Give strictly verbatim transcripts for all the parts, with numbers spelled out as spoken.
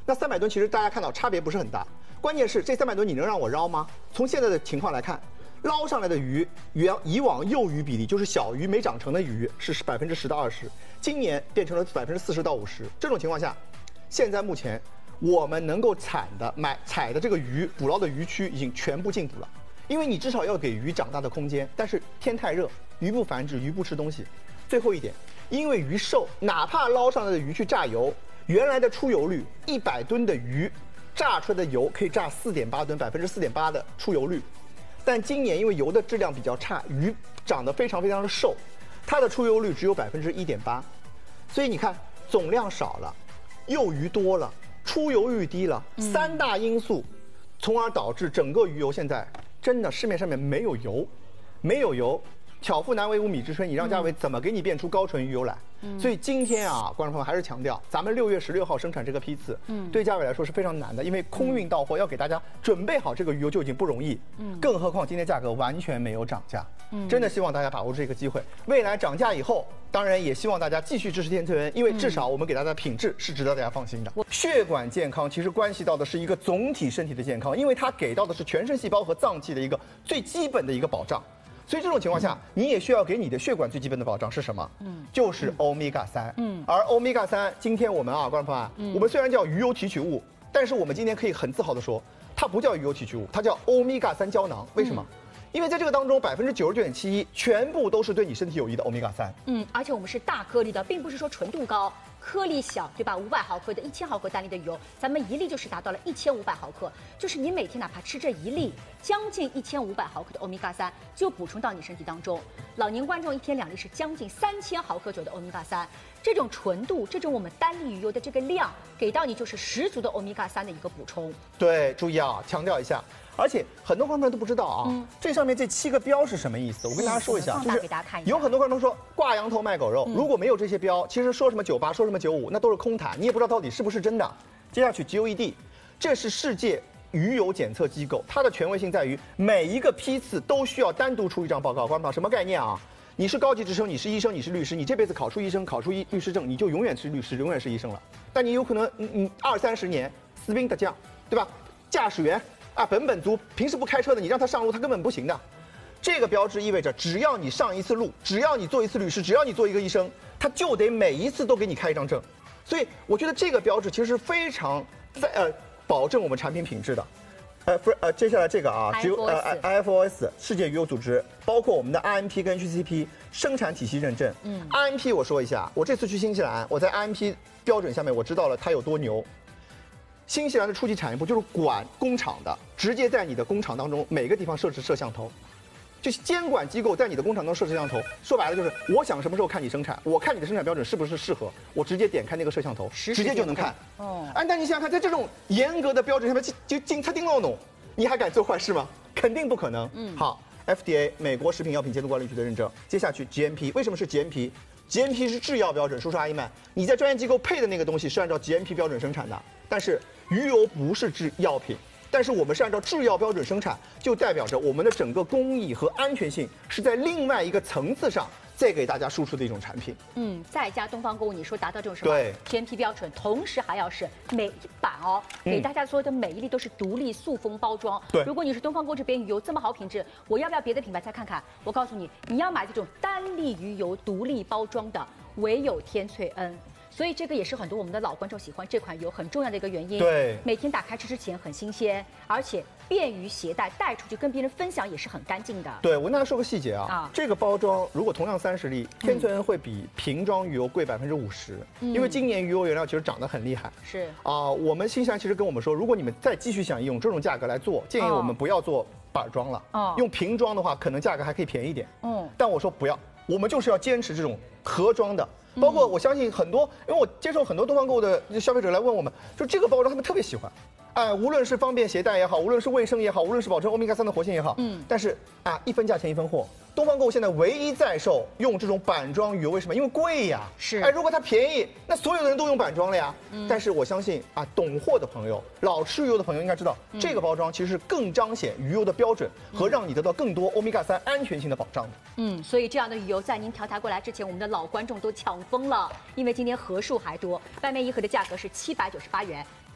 那三百吨其实大家看到差别不是很大，关键是这三百吨你能让我捞吗？从现在的情况来看，捞上来的鱼，原以往幼鱼比例就是小鱼没长成的鱼是百分之十到二十，今年变成了百分之四十到五十。这种情况下，现在目前我们能够产的买采的这个鱼捕捞的鱼区已经全部禁捕了，因为你至少要给鱼长大的空间，但是天太热，鱼不繁殖，鱼不吃东西。最后一点，因为鱼瘦，哪怕捞上来的鱼去榨油，原来的出油率一百吨的鱼，榨出来的油可以榨四点八吨，百分之四点八的出油率。但今年因为油的质量比较差，鱼长得非常非常的瘦，它的出油率只有百分之一点八，所以你看总量少了，幼鱼多了，出油率低了，三大因素，从而导致整个鱼油现在真的市面上面没有油，没有油。巧妇难为无米之炊，你让嘉伟怎么给你变出高纯鱼油来？嗯、所以今天啊，观众朋友还是强调，咱们六月十六号生产这个批次，嗯，对嘉伟来说是非常难的，因为空运到货要给大家准备好这个鱼油就已经不容易，嗯，更何况今天价格完全没有涨价，嗯，真的希望大家把握这个机会，未来涨价以后，当然也希望大家继续支持天萃恩，因为至少我们给大家的品质是值得大家放心的。嗯、血管健康其实关系到的是一个总体身体的健康，因为它给到的是全身细胞和脏器的一个最基本的一个保障。所以这种情况下，你也需要给你的血管最基本的保障是什么？嗯，就是欧米伽三。嗯，而欧米伽三，今天我们啊，观众朋友啊，嗯、我们虽然叫鱼油提取物，但是我们今天可以很自豪地说，它不叫鱼油提取物，它叫欧米伽三胶囊。为什么？嗯、因为在这个当中，百分之九十九点七一全部都是对你身体有益的欧米伽三。 嗯，而且我们是大颗粒的，并不是说纯度高。颗粒小，对吧？五百毫克的、一千毫克单粒的油，咱们一粒就是达到了一千五百毫克，就是你每天哪怕吃这一粒，将近一千五百毫克的欧米伽三就补充到你身体当中。老年观众一天两粒是将近三千毫克左右的欧米伽三，这种纯度，这种我们单粒鱼油的这个量，给到你就是十足的欧米伽三的一个补充。 对，注意啊，强调一下。而且很多观众都不知道啊，嗯、这上面这七个标是什么意思？我跟大家说一下， 嗯、就是有很多观众说挂羊头卖狗肉，嗯、如果没有这些标，其实说什么九八说什么九五，那都是空谈，你也不知道到底是不是真的。接下去 G O E D， 这是世界鱼油检测机构，它的权威性在于每一个批次都需要单独出一张报告。观众朋友，什么概念啊？你是高级职称，你是医生，你是律师，你这辈子考出医生，考出医律师证，你就永远是律师，永远是医生了。但你有可能，你你二三十年私兵的将，对吧？驾驶员。啊，本本族平时不开车的，你让他上路，他根本不行的。这个标志意味着，只要你上一次路，只要你做一次律师，只要你做一个医生，他就得每一次都给你开一张证。所以，我觉得这个标志其实是非常在呃保证我们产品品质的。呃，不是呃，接下来这个啊，只有呃 I F O S 世界鱼油组织，包括我们的 I M P 跟 H C P 生产体系认证。嗯 ，I M P 我说一下，我这次去新西兰，我在 I M P 标准下面我知道了它有多牛。新西兰的初级产业部就是管工厂的，直接在你的工厂当中每个地方设置摄像头，就是监管机构在你的工厂当中设置摄像头。说白了就是，我想什么时候看你生产，我看你的生产标准是不是适合，我直接点开那个摄像头，直接就能看。哦，哎，但你想想看，在这种严格的标准下面，就就他盯弄弄，你还敢做坏事吗？肯定不可能。嗯，好 ，F D A 美国食品药品监督管理局的认证，接下去 G M P， 为什么是 G M P？G M P 是制药标准，叔叔阿姨们，你在专业机构配的那个东西是按照 G M P 标准生产的，但是鱼油不是制药品，但是我们是按照制药标准生产，就代表着我们的整个工艺和安全性是在另外一个层次上再给大家输出的一种产品。 嗯，在家东方购物，你说达到这种什么 G M P 标准，同时还要是每一版哦，给大家所有的每一粒都是独立塑封包装。 对， 如果你是东方购物这边鱼油这么好品质，我要不要别的品牌再看看？我告诉你，你要买这种单粒鱼油独立包装的，唯有天萃恩。所以这个也是很多我们的老观众喜欢这款油很重要的一个原因。 对， 每天打开吃之前很新鲜，而且便于携带，带出去跟别人分享也是很干净的。 对，我跟大家说个细节啊，啊这个包装如果同样三十粒，天萃恩会比瓶装鱼油贵百分之五十，因为今年鱼油原料其实涨得很厉害。 是啊、呃，我们新西兰其实跟我们说，如果你们再继续想用这种价格来做，建议我们不要做板装了，哦、用瓶装的话，可能价格还可以便宜一点。嗯，但我说不要，我们就是要坚持这种盒装的。包括我相信很多，因为我接受很多东方购物的消费者来问我们，就这个包装他们特别喜欢，哎，无论是方便携带也好，无论是卫生也好，无论是保证欧米伽三的活性也好，嗯，但是啊，一分价钱一分货，东方购物现在唯一在售用这种板装鱼油，为什么？因为贵呀， 是， 哎，如果它便宜，那所有的人都用板装了呀。嗯，但是我相信啊，懂货的朋友，老吃鱼油的朋友应该知道，嗯、这个包装其实是更彰显鱼油的标准和让你得到更多欧米伽三安全性的保障的。 嗯，所以这样的鱼油在您调台过来之前，我们的老观众都抢疯了，因为今天盒数还多，外面一盒的价格是七百九十八元。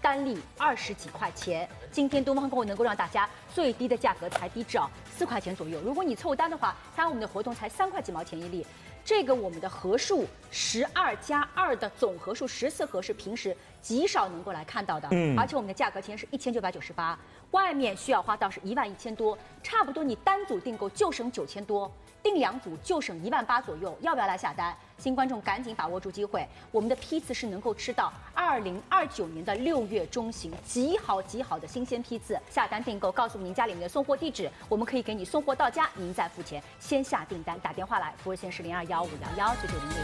单粒二十几块钱。今天东方购能够让大家最低的价格才低至少四块钱左右。如果你凑单的话，参加我们的活动才三块几毛钱一粒。这个我们的盒数十二加二的总盒数十四盒是平时极少能够来看到的，嗯，而且我们的价格今天是一千九百九十八，外面需要花到是一万一千多，差不多你单组订购就省九千多，订两组就省一万八左右，要不要来下单？新观众赶紧把握住机会，我们的批次是能够吃到二零二九年的六月中旬，极好极好的新鲜批次，下单订购，告诉您家里面的送货地址，我们可以给你送货到家，您再付钱，先下订单，打电话来，服务线是零二幺五幺幺九九零零。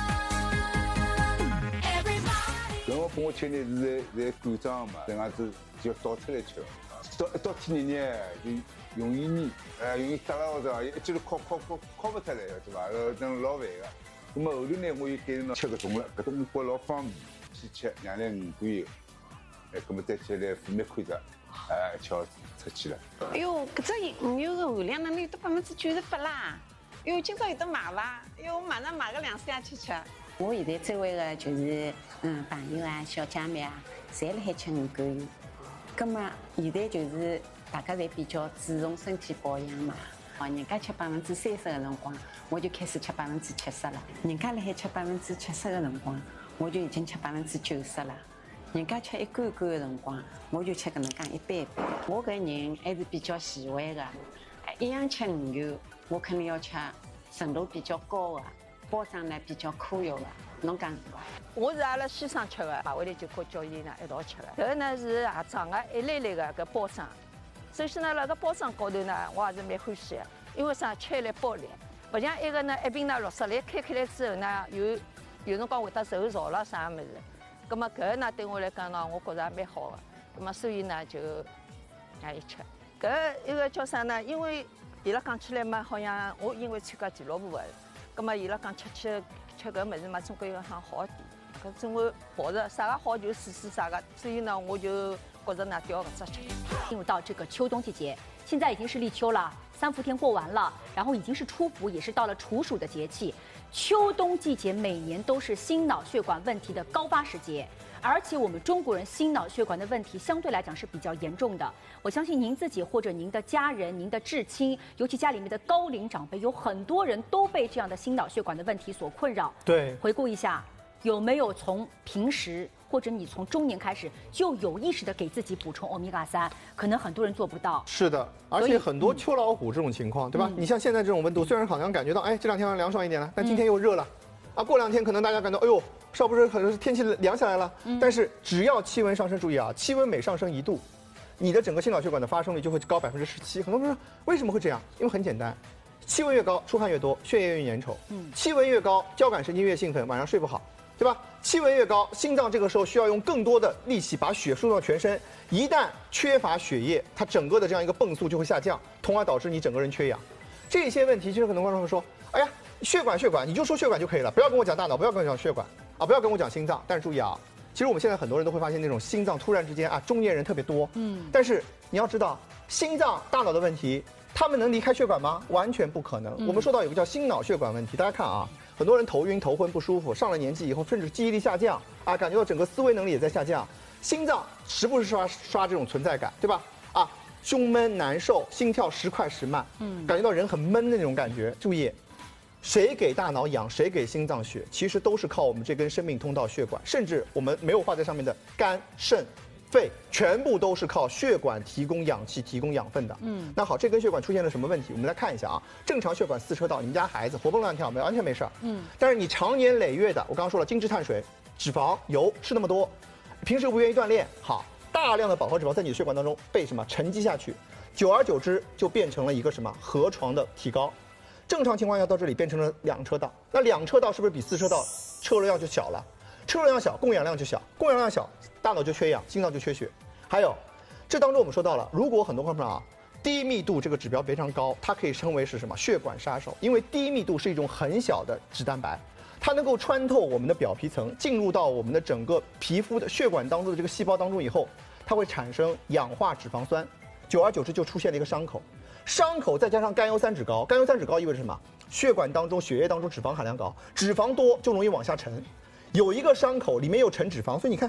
然后跟我吃呢是在在馆长嘛，这样子就倒出来吃，倒一倒天热呢就容易腻，哎，容易耷拉或者一记头烤烤烤烤不出来个，对伐？呃，那老烦个。那么后头呢，我又改成吃搿种了，搿种我觉老方便，去吃两两五罐油，哎，搿么再吃来付面看着，哎，吃好出去了。 哎哟，搿只五油的含量哪能有得百分之九十八啦？哎哟，今朝有得买伐？哎哟，我马上买个两三去吃。 我现在周围的就是嗯朋友啊、小姐妹啊，侪辣海吃五罐油。葛么现在就是大家侪比较注重身体保养嘛。哦，人家吃百分之三十的辰光，我就开始吃百分之七十了。人家辣海吃百分之七十的辰光，我就已经吃百分之九十了。人家吃一罐罐的辰光，我就吃搿能介一般般。我搿人还是比较贤惠的，一样吃五油，我肯定要吃纯度比较高的，包装呢比较可有的。侬讲是伐？ 我是阿拉先生吃的，买回来就和叫伊呢一道吃的。搿个呢是也长个一粒粒的搿包装。首先呢，辣个包装高头呢，我也是蛮欢喜的，因为啥吃力包力，不像一个呢一瓶呢六十粒开开来之后呢，有有辰光会得受潮了啥物事。咁么搿个呢对我来讲呢，我觉着也蛮好的。咁么所以呢就让伊吃。搿一个叫啥呢？因为伊拉讲起来嘛，好像我因为参加俱乐部的，咁么伊拉讲吃吃吃搿物事嘛，总归要好好一点。搿总归抱着啥个好就试试啥个，所以呢我就觉着呢调搿只吃。 进入到这个秋冬季节，现在已经是立秋了，三伏天过完了，然后已经是初伏，也是到了处暑的节气。秋冬季节每年都是心脑血管问题的高发时节，而且我们中国人心脑血管的问题相对来讲是比较严重的。我相信您自己或者您的家人、您的至亲，尤其家里面的高龄长辈，有很多人都被这样的心脑血管的问题所困扰。 对， 回顾一下，有没有从平时或者你从中年开始就有意识的给自己补充欧米伽三？可能很多人做不到。 是的，而且很多秋老虎这种情况，对吧？你像现在这种温度，虽然好像感觉到，哎，这两天好像凉爽一点了，但今天又热了，啊，过两天可能大家感到，哎呦，是不是可能是天气凉下来了？但是只要气温上升，注意啊，气温每上升一度，你的整个心脑血管的发生率就会高百分之十七。很多人说为什么会这样？因为很简单。气温越高，出汗越多，血液越粘稠。嗯，气温越高，交感神经越兴奋，晚上睡不好。对吧？气温越高，心脏这个时候需要用更多的力气把血输到全身。一旦缺乏血液，它整个的这样一个泵速就会下降，从而导致你整个人缺氧。这些问题，其实很多观众会说：“哎呀，血管血管，你就说血管就可以了，不要跟我讲大脑，不要跟我讲血管啊，不要跟我讲心脏。”但是注意啊，其实我们现在很多人都会发现那种心脏突然之间啊，中年人特别多。嗯，但是你要知道，心脏、大脑的问题，他们能离开血管吗？完全不可能。嗯、我们说到有个叫心脑血管问题，大家看啊。很多人头晕、头昏、不舒服，上了年纪以后，甚至记忆力下降啊，感觉到整个思维能力也在下降，心脏时不时刷刷这种存在感，对吧？啊，胸闷难受，心跳时快时慢，嗯，感觉到人很闷的那种感觉。注意，谁给大脑氧，谁给心脏血，其实都是靠我们这根生命通道血管，甚至我们没有画在上面的肝、肾。肺全部都是靠血管提供氧气、提供养分的。嗯，那好，这根血管出现了什么问题？我们来看一下啊。正常血管四车道，你们家孩子活蹦乱跳，没完全没事儿。嗯，但是你长年累月的，我刚刚说了，精致碳水、脂肪、油吃那么多，平时又不愿意锻炼，好，大量的饱和脂肪在你的血管当中被什么沉积下去，久而久之就变成了一个什么河床的提高。正常情况下到这里变成了两车道，那两车道是不是比四车道车流量就小了？车流量小，供氧量就小，供氧量小，大脑就缺氧，心脏就缺血。还有，这当中我们说到了，如果很多观众啊，低密度这个指标非常高，它可以称为是什么血管杀手？因为低密度是一种很小的脂蛋白，它能够穿透我们的表皮层，进入到我们的整个皮肤的血管当中的这个细胞当中以后，它会产生氧化脂肪酸，久而久之就出现了一个伤口。伤口再加上甘油三酯高，甘油三酯高意味着什么？血管当中、血液当中脂肪含量高，脂肪多就容易往下沉。有一个伤口里面有沉脂肪，所以你看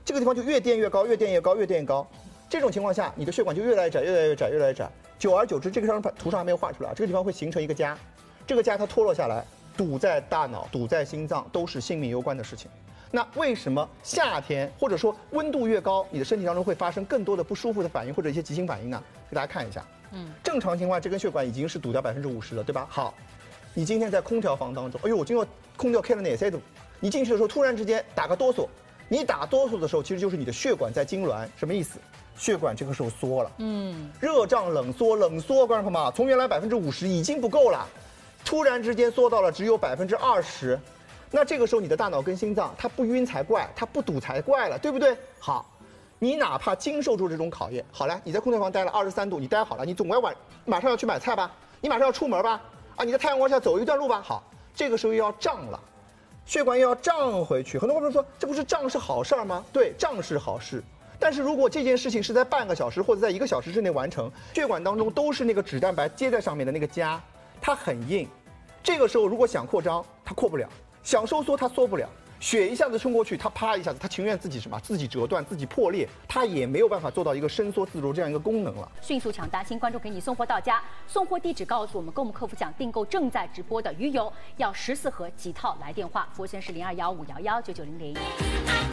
这个地方就越垫越高，越垫越高，越垫越高。这种情况下，你的血管就越来越窄，越来越窄，越来越窄。久而久之，这个张图上还没有画出来，这个地方会形成一个痂，这个痂它脱落下来，堵在大脑、堵在心脏，都是性命攸关的事情。那为什么夏天或者说温度越高，你的身体当中会发生更多的不舒服的反应或者一些急性反应呢？给大家看一下。嗯，正常情况下，这根血管已经是堵掉百分之五十了，对吧？好，你今天在空调房当中，哎呦，我今天空调开了哪些度？你进去的时候突然之间打个哆嗦，你打哆嗦的时候，其实就是你的血管在痉挛，什么意思？血管这个时候缩了。嗯，热胀冷缩，冷缩，观众朋友们，从原来百分之五十已经不够了，突然之间缩到了只有百分之二十。那这个时候你的大脑跟心脏它不晕才怪，它不堵才怪了，对不对？好，你哪怕经受住这种考验，好了，你在空调房待了二十三度，你待好了，你总该晚马上要去买菜吧，你马上要出门吧，啊，你在太阳光下走一段路吧，好，这个时候又要胀了，血管又要胀回去。很多朋友说，这不是胀是好事儿吗？对，胀是好事。但是如果这件事情是在半个小时或者在一个小时之内完成，血管当中都是那个脂蛋白接在上面的那个痂，它很硬，这个时候如果想扩张，它扩不了。想收缩它缩不了，血一下子冲过去，它啪一下子，它情愿自己什么，自己折断，自己破裂，它也没有办法做到一个伸缩自如这样一个功能了。 迅速抢单，新观众给你送货到家，送货地址告诉我们，跟我们客服讲订购正在直播的鱼油，要十四盒几套来电话，服务线是零二幺五幺幺九九零零。